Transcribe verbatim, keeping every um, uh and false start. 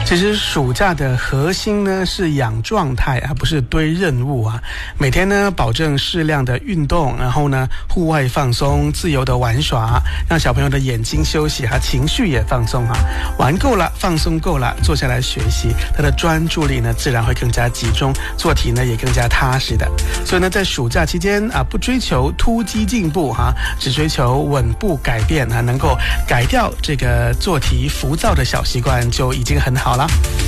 其实暑假的核心呢是养状态啊，不是堆任务啊。每天呢保证适量的运动，然后呢户外放松，自由的玩耍，让小朋友的眼睛休息啊，情绪也放松啊。玩够了，放松够了，坐下来学习，他的专注力呢自然会更加集中，做题呢也更加踏实的。所以呢在暑假期间啊，不追求突击进步哈、啊，只追求稳步改变啊，能够改掉这个做题浮躁的小习惯就已经很好了。